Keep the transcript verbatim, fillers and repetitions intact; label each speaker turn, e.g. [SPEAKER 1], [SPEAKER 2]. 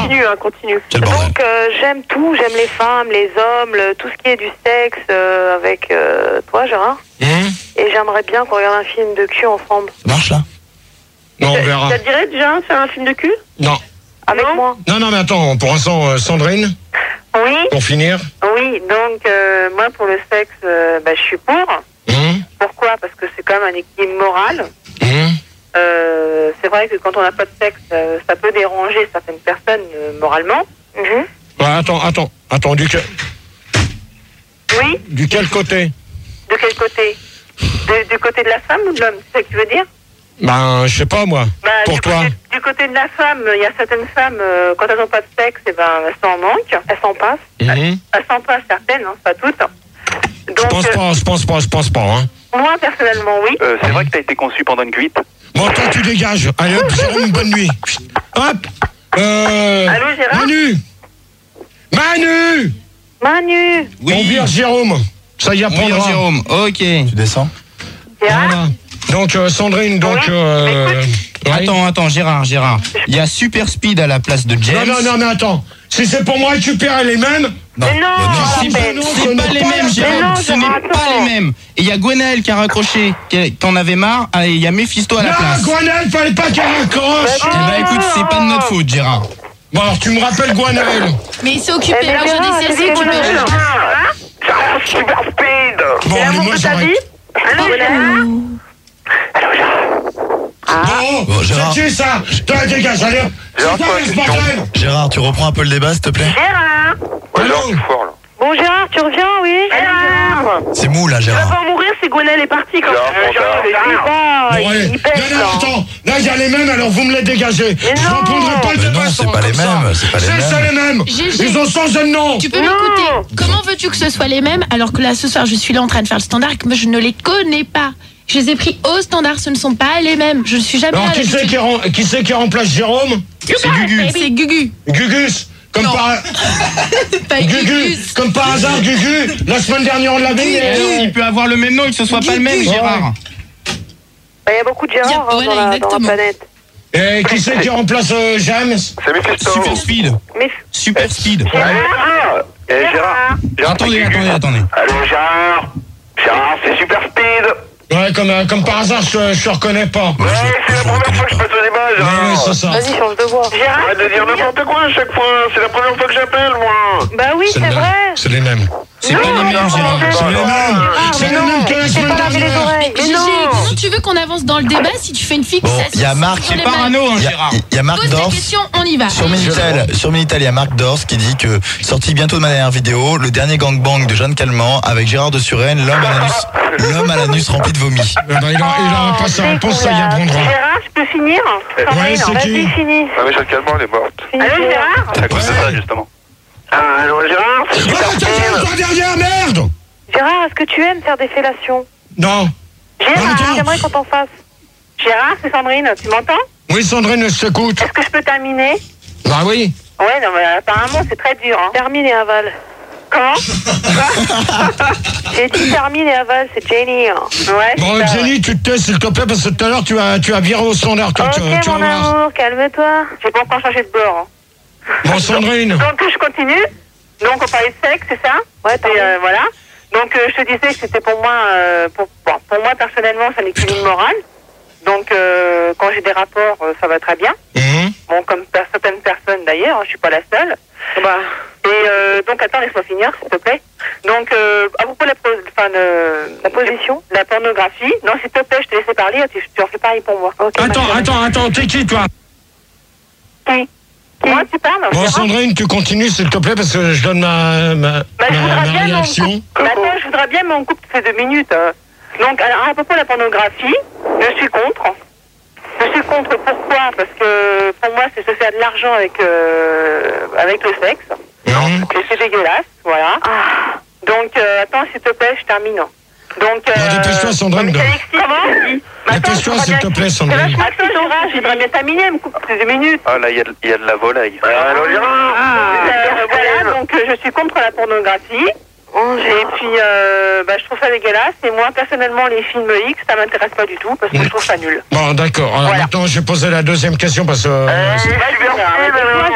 [SPEAKER 1] continue, hein, continue.
[SPEAKER 2] Donc, euh, j'aime tout, j'aime les femmes, les hommes, le, tout ce qui est du sexe euh, avec euh, toi, Gérard.
[SPEAKER 3] Mmh.
[SPEAKER 2] Et j'aimerais bien qu'on regarde un film de cul ensemble.
[SPEAKER 3] Ça marche là?
[SPEAKER 4] Non, on verra.
[SPEAKER 1] Ça te dirait déjà de faire un film de cul?
[SPEAKER 4] Non.
[SPEAKER 2] Avec
[SPEAKER 1] Non.
[SPEAKER 2] moi.
[SPEAKER 4] Non, non, mais attends, pour l'instant, euh, Sandrine,
[SPEAKER 1] Oui,
[SPEAKER 4] pour finir.
[SPEAKER 1] oui, donc euh, moi pour le sexe, euh, bah, je suis pour.
[SPEAKER 4] Mmh.
[SPEAKER 1] Pourquoi? Parce que c'est quand même un équilibre moral.
[SPEAKER 4] Mmh.
[SPEAKER 1] Euh, c'est vrai que quand on n'a pas de sexe, euh, ça peut déranger certaines personnes euh, moralement. Mhm.
[SPEAKER 4] Ouais, attends, attends, attends, du, que-
[SPEAKER 1] Oui,
[SPEAKER 4] du quel côté?
[SPEAKER 1] de quel côté? De- Du côté de la femme ou de l'homme, c'est ça que tu veux dire?
[SPEAKER 4] Ben, je sais pas, moi.
[SPEAKER 1] Bah,
[SPEAKER 4] pour
[SPEAKER 1] du
[SPEAKER 4] toi.
[SPEAKER 1] Côté, du côté de la femme, il y a certaines femmes, euh, quand elles n'ont pas de sexe, eh ben, elles s'en manquent, elles s'en passent.
[SPEAKER 4] Mmh.
[SPEAKER 1] Elles s'en passent certaines, hein, pas toutes.
[SPEAKER 4] Je
[SPEAKER 1] Donc,
[SPEAKER 4] pense
[SPEAKER 1] euh,
[SPEAKER 4] pas, je pense pas, je pense pas, hein.
[SPEAKER 1] moi, personnellement, oui.
[SPEAKER 5] Euh, c'est vrai que t'as été conçu pendant une cuite?
[SPEAKER 4] Bon, toi, tu dégages. Allez, hop, Jérôme, bonne nuit. Hop. Euh.
[SPEAKER 1] Allô, Gérard?
[SPEAKER 4] Manu. Manu.
[SPEAKER 2] Manu.
[SPEAKER 4] On vire Jérôme. Ça y a
[SPEAKER 3] Oui,
[SPEAKER 4] prendra.
[SPEAKER 3] Jérôme, ok.
[SPEAKER 6] Tu descends?
[SPEAKER 1] Gérard?
[SPEAKER 4] Voilà. Donc, euh, Sandrine, donc.
[SPEAKER 1] Oui,
[SPEAKER 4] Euh,
[SPEAKER 1] mais
[SPEAKER 4] ouais.
[SPEAKER 3] Attends, attends, Gérard, Gérard. Il y a Super Speed à la place de James.
[SPEAKER 4] Non, non, non, mais attends. Si c'est pour moi récupérer les mêmes.
[SPEAKER 6] Non.
[SPEAKER 1] Mais non,
[SPEAKER 3] C'est pas,
[SPEAKER 1] Raphaël.
[SPEAKER 3] c'est pas les mêmes,
[SPEAKER 1] Mais
[SPEAKER 3] Jérôme.
[SPEAKER 1] non,
[SPEAKER 3] Ce
[SPEAKER 1] Gérard,
[SPEAKER 3] n'est pas
[SPEAKER 1] attends.
[SPEAKER 3] les mêmes. Et il y a Gwenaël qui a raccroché, qui qui en avait marre. Ah, et il y a Mephisto à la
[SPEAKER 4] Non,
[SPEAKER 3] place.
[SPEAKER 4] Gwenaël, fallait pas qu'elle raccroche.
[SPEAKER 3] Eh ben écoute, c'est pas de notre faute, Gérard.
[SPEAKER 4] Bon, alors, tu me rappelles Gwenaël.
[SPEAKER 7] Mais il s'est occupé,
[SPEAKER 2] Eh ben,
[SPEAKER 7] alors je
[SPEAKER 2] Gérard,
[SPEAKER 7] dis,
[SPEAKER 2] c'est
[SPEAKER 7] c'est occupé.
[SPEAKER 2] Gwenaël.
[SPEAKER 1] Gérard?
[SPEAKER 5] Super speed!
[SPEAKER 4] Bon,
[SPEAKER 1] C'est
[SPEAKER 4] mais
[SPEAKER 1] l'amour
[SPEAKER 4] moi,
[SPEAKER 1] de ta
[SPEAKER 4] j'arrête.
[SPEAKER 1] vie? Allô, Gérard?
[SPEAKER 4] Bon,
[SPEAKER 6] Bon, Gérard.
[SPEAKER 4] c'est qui ça? Toi, dégage, allez. C'est
[SPEAKER 5] Gérard,
[SPEAKER 4] quoi
[SPEAKER 5] toi,
[SPEAKER 4] ce
[SPEAKER 5] question.
[SPEAKER 4] bordel?
[SPEAKER 6] Gérard, tu reprends un peu le débat, s'il te plaît?
[SPEAKER 1] Gérard?
[SPEAKER 5] Ouais, genre, tu es fort là.
[SPEAKER 2] Bon, Gérard, tu reviens, oui?
[SPEAKER 1] Gérard?
[SPEAKER 6] C'est mou là,
[SPEAKER 1] Tu vas
[SPEAKER 6] Gérard.
[SPEAKER 1] pas mourir si Gwenaël est parti quand
[SPEAKER 5] Gérard,
[SPEAKER 1] même.
[SPEAKER 5] bon, Gérard.
[SPEAKER 1] je sais pas,
[SPEAKER 4] Bon,
[SPEAKER 1] il-
[SPEAKER 4] allez.
[SPEAKER 1] il pèse,
[SPEAKER 4] Non, non,
[SPEAKER 1] là.
[SPEAKER 4] attends. Là, il y a les mêmes, alors vous me les dégagez.
[SPEAKER 1] Mais
[SPEAKER 4] Je
[SPEAKER 1] non.
[SPEAKER 4] reprendrai pas le
[SPEAKER 6] Mais
[SPEAKER 4] débat
[SPEAKER 6] non,
[SPEAKER 4] sans-
[SPEAKER 6] c'est pas les
[SPEAKER 4] comme ça.
[SPEAKER 6] mêmes, c'est pas les
[SPEAKER 4] C'est
[SPEAKER 6] mêmes.
[SPEAKER 4] ça, les mêmes.
[SPEAKER 7] Gégé.
[SPEAKER 4] Ils ont changé de nom.
[SPEAKER 7] Tu peux
[SPEAKER 1] Non.
[SPEAKER 7] m'écouter? Comment veux-tu que ce soit les mêmes alors que là ce soir je suis là en train de faire le standard et que moi je ne les connais pas? Je les ai pris au standard, ce ne sont pas les mêmes. Je ne suis jamais
[SPEAKER 4] Alors,
[SPEAKER 7] là.
[SPEAKER 4] qui c'est qui, rem- qui c'est qui remplace Jérôme?
[SPEAKER 3] C'est Gugu.
[SPEAKER 7] C'est Gugu.
[SPEAKER 4] Gugus. Comme
[SPEAKER 7] Non.
[SPEAKER 4] par,
[SPEAKER 7] Pas
[SPEAKER 4] Gugu.
[SPEAKER 7] Gugus.
[SPEAKER 4] Comme par hasard, Gugu. La semaine dernière, on l'avait mis.
[SPEAKER 3] Eh non, il peut avoir le même nom et que ce soit pas le même,
[SPEAKER 7] Gugu.
[SPEAKER 3] Gérard.
[SPEAKER 2] Bah, il y a beaucoup de Gérard
[SPEAKER 7] Il y a-
[SPEAKER 2] hein,
[SPEAKER 7] voilà,
[SPEAKER 2] dans, la, dans la
[SPEAKER 7] exactement.
[SPEAKER 2] planète.
[SPEAKER 4] Et qui c'est qui remplace euh, James?
[SPEAKER 5] C'est Mephisto.
[SPEAKER 3] Super Speed.
[SPEAKER 2] Mais
[SPEAKER 3] Super Speed.
[SPEAKER 5] Allez, Gérard. Eh, Gérard. Gérard,
[SPEAKER 3] Attendez,
[SPEAKER 5] c'est
[SPEAKER 3] attendez,
[SPEAKER 5] Gugu.
[SPEAKER 3] attendez.
[SPEAKER 5] Allô, Gérard. Gérard, c'est Super Speed.
[SPEAKER 4] Ouais, comme, euh, comme par hasard, je, je te reconnais pas.
[SPEAKER 5] Ouais, c'est la première fois que je passe au débat,
[SPEAKER 4] Ouais, ouais,
[SPEAKER 5] Gérard.
[SPEAKER 4] c'est ça.
[SPEAKER 2] vas-y, change de voix.
[SPEAKER 1] Gérard?
[SPEAKER 5] Arrête de dire n'importe quoi à chaque fois. C'est la première fois que j'appelle, moi.
[SPEAKER 2] Bah oui, c'est
[SPEAKER 4] les mêmes.
[SPEAKER 2] vrai.
[SPEAKER 4] C'est les mêmes.
[SPEAKER 3] C'est pas les mêmes, Gérard.
[SPEAKER 4] C'est les mêmes. C'est les mêmes que la
[SPEAKER 2] T'es
[SPEAKER 4] semaine
[SPEAKER 2] pas lavé les
[SPEAKER 4] dernière.
[SPEAKER 2] oreilles.
[SPEAKER 7] Gégé, comment tu veux qu'on avance dans le débat si tu fais une fixation?
[SPEAKER 6] Bon, il y a Marc-
[SPEAKER 7] sur les mêmes?
[SPEAKER 3] Parano, hein,
[SPEAKER 6] Il y a,
[SPEAKER 3] Gérard.
[SPEAKER 6] il y a Marc
[SPEAKER 7] Pose tes
[SPEAKER 6] Dors.
[SPEAKER 7] questions, on y va.
[SPEAKER 6] Sur Minitel, sur Minitel, il y a Marc Dors qui dit que, sorti bientôt de ma dernière vidéo, le dernier gangbang de Jeanne Calment avec Gérard de Suresnes, l'homme à l'anus, l'homme à l'anus rempli de vomi.
[SPEAKER 4] Eh ben, il a, il a pas sa réponse, ça y apprendra.
[SPEAKER 1] Gérard, je peux finir?
[SPEAKER 4] Ouais, c'est
[SPEAKER 2] Vas-y,
[SPEAKER 4] qui?
[SPEAKER 2] finis.
[SPEAKER 5] Ah, mais Jeanne Calment, elle est morte.
[SPEAKER 1] Allô, Gérard?
[SPEAKER 5] À cause de ça, justement. Ah, allô, Gérard, c'est
[SPEAKER 4] Oh,
[SPEAKER 5] Super
[SPEAKER 4] attends,
[SPEAKER 5] Speed.
[SPEAKER 4] toi derrière, merde!
[SPEAKER 2] Gérard, est-ce que tu aimes faire des fellations?
[SPEAKER 4] Non.
[SPEAKER 1] Gérard,
[SPEAKER 4] Attends.
[SPEAKER 2] J'aimerais qu'on t'en fasse.
[SPEAKER 1] Gérard, c'est Sandrine, tu m'entends?
[SPEAKER 4] Oui, Sandrine, je t'écoute.
[SPEAKER 1] Est-ce que je peux terminer?
[SPEAKER 4] Bah oui.
[SPEAKER 1] Ouais, non, mais apparemment, c'est très dur, hein.
[SPEAKER 2] Termine et aval.
[SPEAKER 1] Comment?
[SPEAKER 2] J'ai dit termine et aval, c'est Jenny. hein.
[SPEAKER 1] Ouais,
[SPEAKER 4] Bon,
[SPEAKER 1] c'est ça,
[SPEAKER 4] Jenny, tu te tais, s'il te plaît, parce que tout à l'heure, tu as, tu as viré au standard. toi, tu,
[SPEAKER 2] Ok,
[SPEAKER 4] tu vas
[SPEAKER 2] mon
[SPEAKER 4] voir.
[SPEAKER 2] amour, calme-toi.
[SPEAKER 1] ouais. J'ai pas encore changé de bord, hein.
[SPEAKER 4] Bon, Sandrine.
[SPEAKER 1] Donc, je continue. Donc, on parlait de sexe, c'est ça?
[SPEAKER 2] Ouais,
[SPEAKER 1] Et,
[SPEAKER 2] pardon.
[SPEAKER 1] euh, voilà. Donc, euh, je te disais que c'était pour moi, euh, pour, bon, pour moi, personnellement, c'est un équilibre moral. Donc, euh, quand j'ai des rapports, euh, ça va très bien.
[SPEAKER 4] Mhm.
[SPEAKER 1] Bon, comme per- certaines personnes d'ailleurs, hein, je suis pas la seule. Bah, et euh, donc, attends, laisse-moi finir, s'il te plaît. Donc, euh, à propos de la, pro- enfin, de,
[SPEAKER 2] La position?
[SPEAKER 1] la pornographie, non, s'il te plaît, je te laissais parler, tu, tu en fais pareil pour moi.
[SPEAKER 2] Ok,
[SPEAKER 4] Attends,
[SPEAKER 2] ma chérie.
[SPEAKER 4] attends, attends, t'es qui, toi?
[SPEAKER 1] Qui? Moi, tu parles?
[SPEAKER 4] Bon,
[SPEAKER 1] Gérard?
[SPEAKER 4] Sandrine, tu continues, s'il te plaît, parce que je donne ma, ma,
[SPEAKER 1] Bah, je
[SPEAKER 4] ma-
[SPEAKER 1] voudrais
[SPEAKER 4] ma
[SPEAKER 1] bien mon
[SPEAKER 4] réaction.
[SPEAKER 1] couple. Bah, attends, je voudrais bien mon couple toutes ces deux minutes. hein. Donc, alors, à propos de la pornographie, je suis contre. Je suis contre pourquoi? Parce que pour moi, c'est se faire de l'argent avec, euh, avec le sexe.
[SPEAKER 4] Mhm.
[SPEAKER 1] Et c'est dégueulasse, voilà.
[SPEAKER 2] Ah.
[SPEAKER 1] Donc, euh, attends, s'il te plaît, je termine. Donc, euh,
[SPEAKER 4] Bon, dépêche-toi, Sandrine.
[SPEAKER 1] donc, Alexis, comment?
[SPEAKER 4] Dépêche-toi, s'il te plaît, Sandrine.
[SPEAKER 1] Attends, Gérard, je voudrais bien terminer, elle me coupe toutes ces deux minutes.
[SPEAKER 5] Ah, là, il y, a de- il y a de la volaille. Allô, Gérard.
[SPEAKER 1] Euh, voilà, donc euh, je suis contre la pornographie. Et puis, euh, bah, je trouve ça dégueulasse. Et moi, personnellement, les films X, ça m'intéresse pas du tout parce que je trouve ça nul.
[SPEAKER 4] Bon, d'accord. Alors
[SPEAKER 1] Voilà.
[SPEAKER 4] maintenant, je vais poser la deuxième question parce que...
[SPEAKER 1] Euh,
[SPEAKER 4] c'est-
[SPEAKER 1] vas-y, Gérard,